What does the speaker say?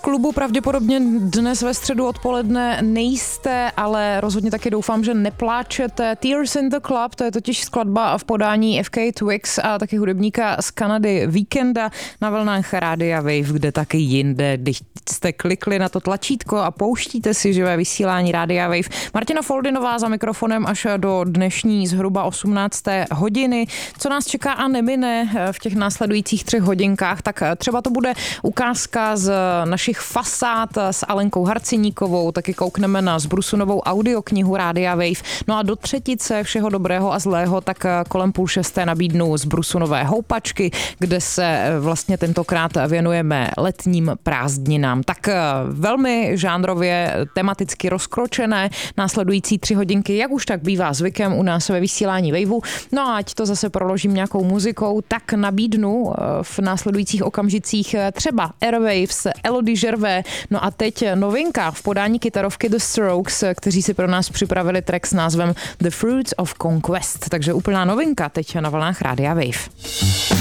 klubu pravděpodobně dnes ve středu odpoledne nejste, ale rozhodně taky doufám, že nepláčete. Tears in the Club, to je totiž skladba v podání FK Twigs a taky hudebníka z Kanady Weekenda na vlnách Rádia Wave, kde taky jinde, když jste klikli na to tlačítko a pouštíte si živé vysílání Rádia Wave. Martina Foldinová za mikrofonem až do dnešní zhruba 18. hodiny. Co nás čeká a nemine v těch následujících 3 hodinkách, tak třeba to bude ukázka z našich fasád s Alenkou Harciníkovou, taky koukneme na Zbrusunovou audioknihu Rádia Wave. No a do třetice všeho dobrého a zlého, tak kolem 5:30 nabídnu Zbrusunové houpačky, kde se vlastně tentokrát věnujeme letním prázdninám. Tak velmi žánrově, tematicky rozkročené následující 3 hodinky, jak už tak bývá zvykem u nás ve vysílání Waveu. No a ať to zase proložím nějakou muzikou, tak nabídnu v následujících okamžicích třeba Airwaves, Elodie Gervais, no a teď novinka v podání kytarovky The Strokes, kteří si pro nás připravili track s názvem The Fruits of Conquest, takže úplná novinka teď na vlnách Rádia Wave.